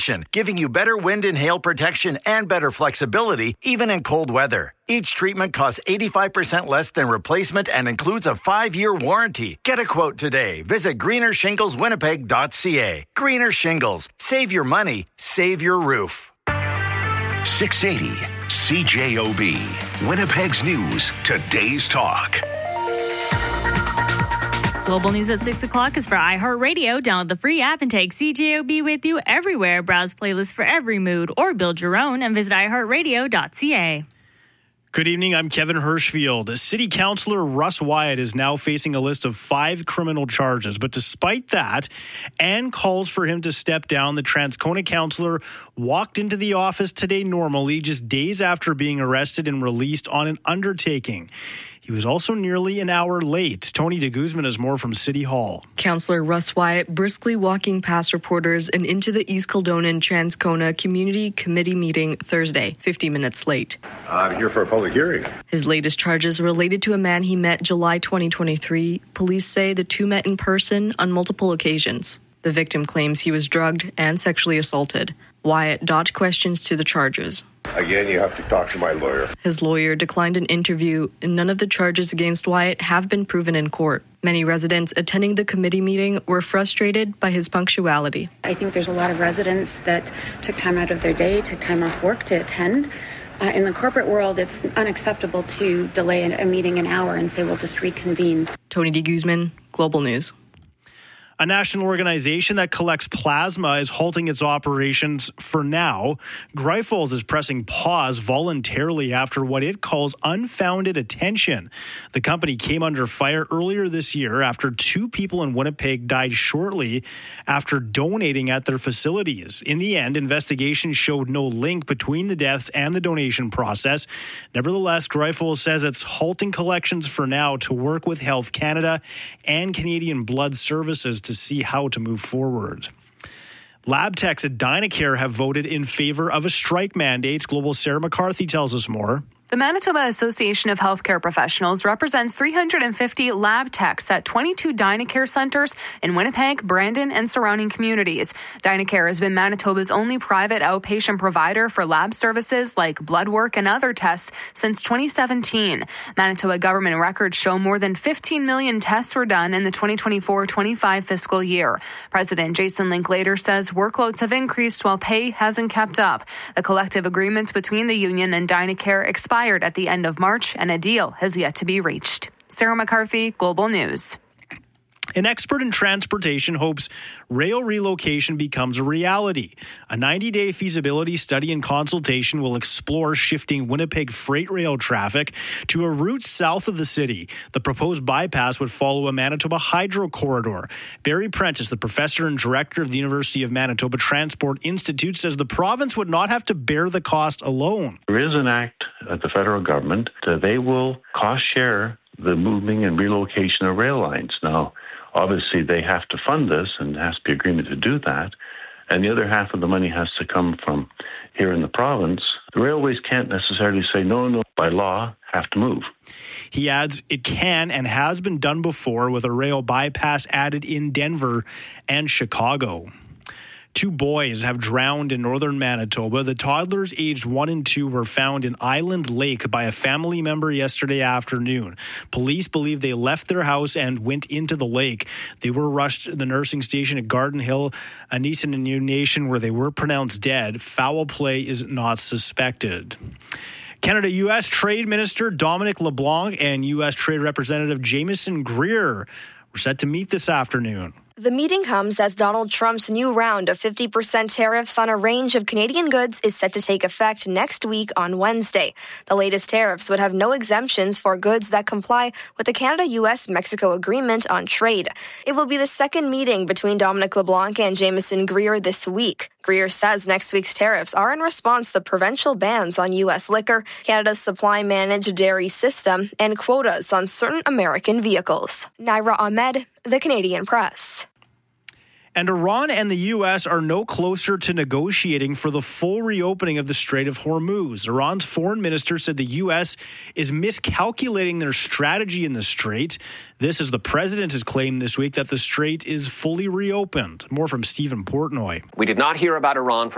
Protection, giving you better wind and hail protection and better flexibility, even in cold weather. Each treatment costs 85% less than replacement and includes a 5-year warranty. Get a quote today. Visit greenershingleswinnipeg.ca. Greener Shingles. Save your money. Save your roof. 680 CJOB. Winnipeg's News. Today's Talk. Global News at 6 o'clock is for iHeartRadio. Download the free app and take CJOB with you everywhere. Browse playlists for every mood or build your own and visit iHeartRadio.ca. Good evening, I'm Kevin Hirschfield. City Councillor Russ Wyatt is now facing a list of 5 criminal charges. But despite that, and calls for him to step down, the Transcona councillor walked into the office today normally, just days after being arrested and released on an undertaking. He was also nearly an hour late. Tony de Guzman has more from City Hall. Councillor Russ Wyatt briskly walking past reporters and into the East Kildonan Transcona Community Committee meeting Thursday, 50 minutes late. I'm here for a public hearing. His latest charges related to a man he met July 2023. Police say the two met in person on multiple occasions. The victim claims he was drugged and sexually assaulted. Wyatt dodged questions to the charges. Again, you have to talk to my lawyer. His lawyer declined an interview, and none of the charges against Wyatt have been proven in court. Many residents attending the committee meeting were frustrated by his punctuality. I think there's a lot of residents that took time out of their day, took time off work to attend. In the corporate world, it's unacceptable to delay a meeting an hour and say, we'll just reconvene. Tony de Guzman, Global News. A national organization that collects plasma is halting its operations for now. Grifols is pressing pause voluntarily after what it calls unfounded attention. The company came under fire earlier this year after 2 people in Winnipeg died shortly after donating at their facilities. In the end, investigations showed no link between the deaths and the donation process. Nevertheless, Grifols says it's halting collections for now to work with Health Canada and Canadian Blood Services to see how to move forward. Lab techs at Dynacare have voted in favor of a strike mandate. Global Sarah McCarthy tells us more. The Manitoba Association of Healthcare Professionals represents 350 lab techs at 22 Dynacare centres in Winnipeg, Brandon, and surrounding communities. Dynacare has been Manitoba's only private outpatient provider for lab services like blood work and other tests since 2017. Manitoba government records show more than 15 million tests were done in the 2024-25 fiscal year. President Jason Linklater says workloads have increased while pay hasn't kept up. The collective agreement between the union and Dynacare expired at the end of March, and a deal has yet to be reached. Sarah McCarthy, Global News. An expert in transportation hopes rail relocation becomes a reality. A 90-day feasibility study and consultation will explore shifting Winnipeg freight rail traffic to a route south of the city. The proposed bypass would follow a Manitoba hydro corridor. Barry Prentice, the professor and director of the University of Manitoba Transport Institute, says the province would not have to bear the cost alone. There is an act at the federal government that they will cost share the moving and relocation of rail lines. Now, obviously, they have to fund this, and there has to be agreement to do that. And the other half of the money has to come from here in the province. The railways can't necessarily say, no, by law, have to move. He adds it can and has been done before with a rail bypass added in Denver and Chicago. 2 boys have drowned in northern Manitoba. The toddlers aged 1 and 2 were found in Island Lake by a family member yesterday afternoon. Police believe they left their house and went into the lake. They were rushed to the nursing station at Garden Hill, Anishinaabe Nation, where they were pronounced dead. Foul play is not suspected. Canada-U.S. Trade Minister Dominic LeBlanc and U.S. Trade Representative Jamieson Greer were set to meet this afternoon. The meeting comes as Donald Trump's new round of 50% tariffs on a range of Canadian goods is set to take effect next week on Wednesday. The latest tariffs would have no exemptions for goods that comply with the Canada-U.S.-Mexico Agreement on Trade. It will be the second meeting between Dominic LeBlanc and Jamieson Greer this week. Greer says next week's tariffs are in response to provincial bans on U.S. liquor, Canada's supply-managed dairy system, and quotas on certain American vehicles. Naira Ahmed, The Canadian Press. And Iran and the U.S. are no closer to negotiating for the full reopening of the Strait of Hormuz. Iran's foreign minister said the U.S. is miscalculating their strategy in the strait. This is the president has claimed this week that the strait is fully reopened. More from Stephen Portnoy. We did not hear about Iran